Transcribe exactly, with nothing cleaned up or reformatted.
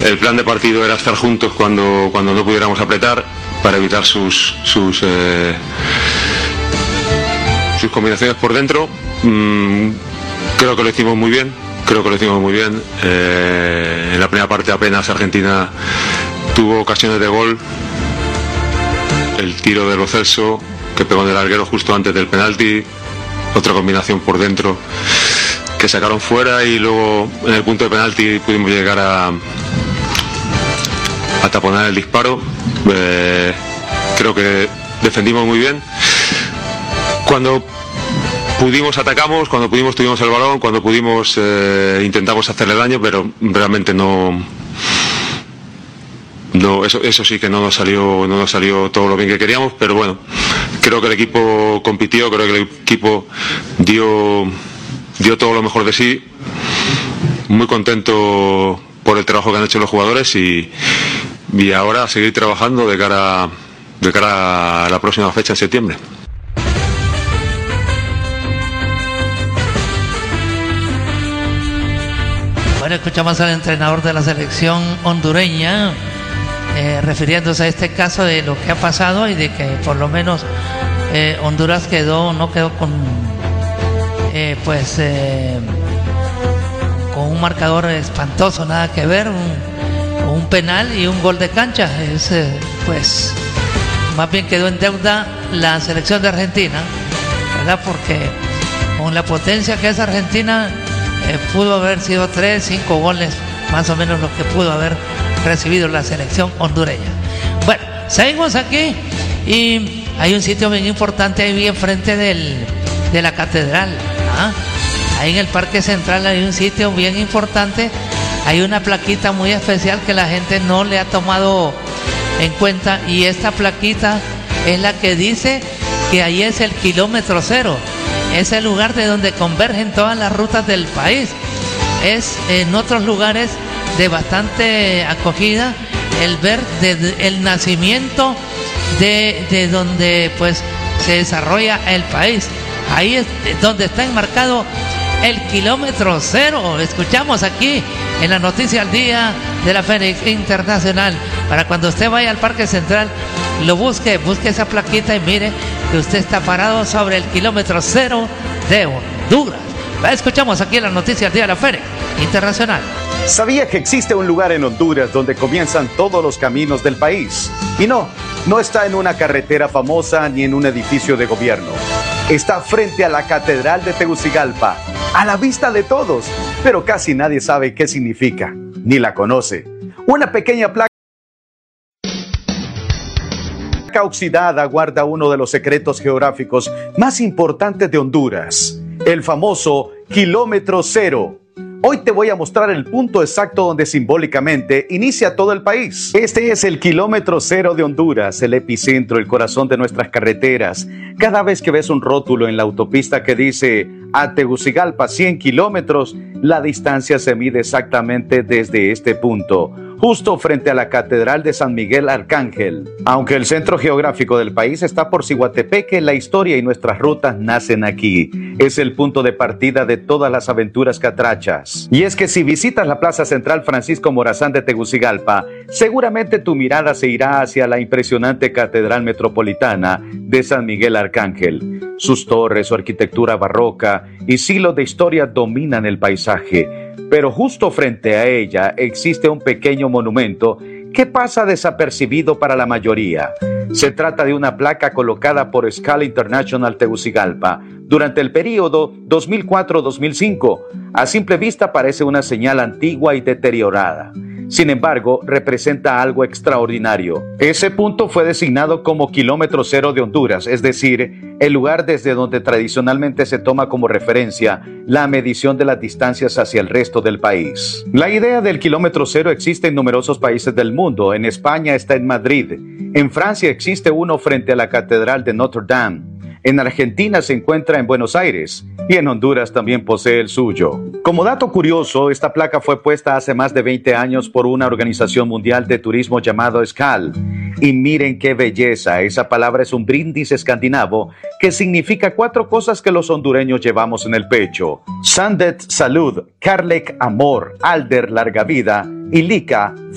el plan de partido era estar juntos cuando, cuando no pudiéramos apretar, para evitar sus, sus, eh, sus combinaciones por dentro. Mm, creo que lo hicimos muy bien, creo que lo hicimos muy bien. Eh, en la primera parte apenas Argentina tuvo ocasiones de gol. El tiro de Lo Celso, que pegó en el larguero justo antes del penalti, otra combinación por dentro que sacaron fuera, y luego en el punto de penalti pudimos llegar a, a taponar el disparo. Eh, creo que defendimos muy bien. Cuando pudimos atacamos, cuando pudimos tuvimos el balón, cuando pudimos eh, intentamos hacerle daño, pero realmente no, no eso, eso sí que no nos salió, no nos salió todo lo bien que queríamos. Pero bueno, creo que el equipo compitió, creo que el equipo dio, dio todo lo mejor de sí. Muy contento por el trabajo que han hecho los jugadores, y, y ahora a seguir trabajando de cara, de cara a la próxima fecha en septiembre. Bueno, escuchamos al entrenador de la selección hondureña eh, refiriéndose a este caso de lo que ha pasado, y de que por lo menos eh, Honduras quedó, no quedó con eh, pues eh, con un marcador espantoso, nada que ver, un, un penal y un gol de cancha. Es eh, pues más bien quedó en deuda la selección de Argentina, ¿verdad? Porque con la potencia que es Argentina, Eh, pudo haber sido tres, cinco goles, más o menos lo que pudo haber recibido la selección hondureña. Bueno, seguimos aquí, y hay un sitio bien importante ahí bien frente del, de la catedral. ¿Ah? Ahí en el Parque Central hay un sitio bien importante, hay una plaquita muy especial que la gente no le ha tomado en cuenta, y esta plaquita es la que dice que ahí es el kilómetro cero. Es el lugar de donde convergen todas las rutas del país. Es en otros lugares de bastante acogida el ver de, de, el nacimiento de, de donde pues se desarrolla el país. Ahí es donde está enmarcado el kilómetro cero. Escuchamos aquí en la noticia al día de la Fénix Internacional. Para cuando usted vaya al Parque Central, lo busque, busque esa plaquita y mire que usted está parado sobre el kilómetro cero de Honduras. Escuchamos aquí en la noticia al día de la Fénix Internacional. ¿Sabía que existe un lugar en Honduras donde comienzan todos los caminos del país? Y no, no está en una carretera famosa ni en un edificio de gobierno. Está frente a la Catedral de Tegucigalpa, a la vista de todos, pero casi nadie sabe qué significa, ni la conoce. Una pequeña placa oxidada guarda uno de los secretos geográficos más importantes de Honduras, el famoso kilómetro cero. Hoy te voy a mostrar el punto exacto donde simbólicamente inicia todo el país. Este es el kilómetro cero de Honduras, el epicentro, el corazón de nuestras carreteras. Cada vez que ves un rótulo en la autopista que dice a Tegucigalpa cien kilómetros, la distancia se mide exactamente desde este punto, justo frente a la Catedral de San Miguel Arcángel. Aunque el centro geográfico del país está por Ciguatepeque, la historia y nuestras rutas nacen aquí. Es el punto de partida de todas las aventuras catrachas. Y es que si visitas la Plaza Central Francisco Morazán de Tegucigalpa, seguramente tu mirada se irá hacia la impresionante Catedral Metropolitana de San Miguel Arcángel. Sus torres, su arquitectura barroca y siglos de historia dominan el paisaje. Pero justo frente a ella existe un pequeño monumento que pasa desapercibido para la mayoría. Se trata de una placa colocada por Scala International Tegucigalpa durante el período dos mil cuatro a dos mil cinco. A simple vista parece una señal antigua y deteriorada. Sin embargo, representa algo extraordinario. Ese punto fue designado como kilómetro cero de Honduras, es decir, el lugar desde donde tradicionalmente se toma como referencia la medición de las distancias hacia el resto del país. La idea del kilómetro cero existe en numerosos países del mundo. En España está en Madrid. En Francia existe uno frente a la Catedral de Notre Dame. En Argentina se encuentra en Buenos Aires y en Honduras también posee el suyo. Como dato curioso, esta placa fue puesta hace más de veinte años por una organización mundial de turismo llamado SCAL. Y miren qué belleza, esa palabra es un brindis escandinavo que significa cuatro cosas que los hondureños llevamos en el pecho: Sandet, salud; Karlek, amor; Alder, larga vida; y Lika,